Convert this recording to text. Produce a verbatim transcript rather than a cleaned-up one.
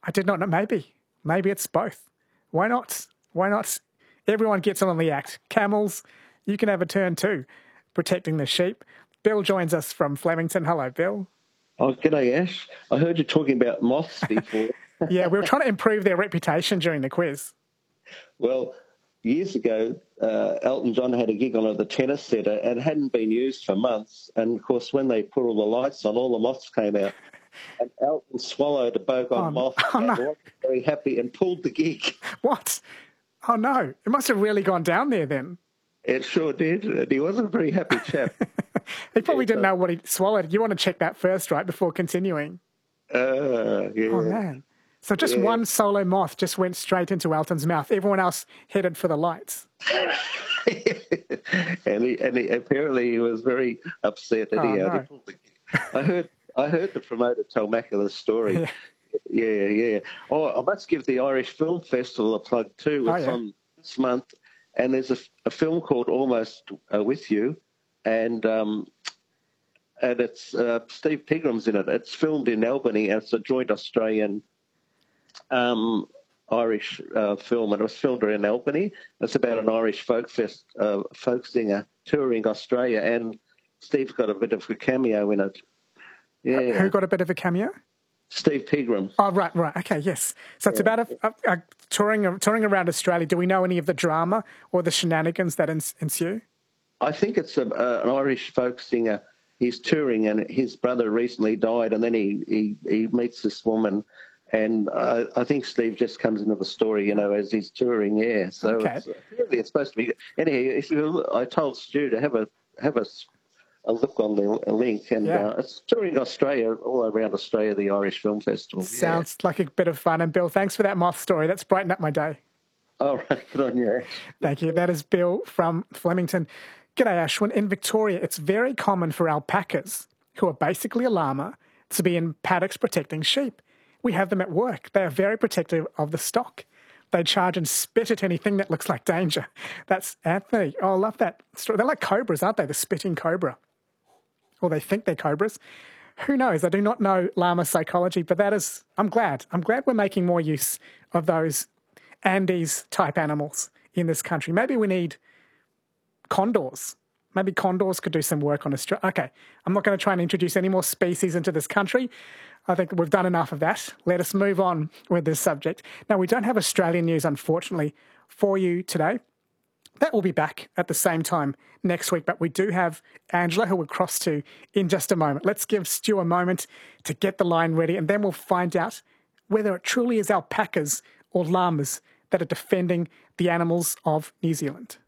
I did not know. Maybe. Maybe it's both. Why not? Why not? Everyone gets on the act. Camels, you can have a turn too, protecting the sheep. Bill joins us from Flemington. Hello, Bill. Oh, g'day, Ash. I heard you talking about moths before. Yeah, we were trying to improve their reputation during the quiz. Well, years ago, uh, Elton John had a gig on at the Tennis Centre and it hadn't been used for months. And, of course, when they put all the lights on, all the moths came out. And Elton swallowed a bogeyed Oh, moth oh, and no. wasn't very happy and pulled the gig. What? Oh, no. It must have really gone down there then. It sure did. And he wasn't a very happy chap. He probably Yeah, didn't so- know what he swallowed. You want to check that first, right, before continuing? Uh, yeah. Oh, man. So just Yeah. one solo moth just went straight into Elton's mouth. Everyone else headed for the lights. and he, and he, apparently he was very upset that Oh, he, uh, no. he pulled the gig. I heard, I heard the promoter tell Macca the story. Yeah. Yeah, yeah. Oh, I must give the Irish Film Festival a plug too. Oh, It's yeah. on this month, and there's a, a film called Almost uh, With You, and um, and it's uh, Steve Pigram's in it. It's filmed in Albany, and it's a joint Australian um, Irish uh, film, and it was filmed in Albany. It's about an Irish folk fest, uh, folk singer touring Australia, and Steve's got a bit of a cameo in it. Yeah, Who got a bit of a cameo? Steve Pigram. Oh, right, right. Okay, yes. So it's about a, a, a touring touring around Australia. Do we know any of the drama or the shenanigans that ens- ensue? I think it's a, uh, an Irish folk singer. He's touring, and his brother recently died, and then he, he, he meets this woman, and uh, I think Steve just comes into the story, you know, as he's touring. Yeah, so Okay. it's, really it's supposed to be. Anyway, if you, I told Stu to have a have a, a look on the a link, and Yeah. uh, it's touring Australia, all around Australia, the Irish Film Festival. Sounds like a bit of fun. And Bill, thanks for that moth story. That's brightened up my day. Yeah. All right, good on you. Thank you. That is Bill from Flemington. G'day, Ashwin. In Victoria, it's very common for alpacas, who are basically a llama, to be in paddocks protecting sheep. We have them at work. They are very protective of the stock. They charge and spit at anything that looks like danger. That's Anthony. Oh, I love that story. They're like cobras, aren't they? The spitting cobra. Or they think they're cobras. Who knows? I do not know llama psychology, but that is, I'm glad. I'm glad we're making more use of those Andes-type animals in this country. Maybe we need condors. Maybe condors could do some work on Australia. Okay, I'm not going to try and introduce any more species into this country. I think we've done enough of that. Let us move on with this subject. Now, we don't have Australian news, unfortunately, for you today. That will be back at the same time next week, but we do have Angela, who we'll cross to in just a moment. Let's give Stu a moment to get the line ready, and then we'll find out whether it truly is alpacas or llamas that are defending the animals of New Zealand.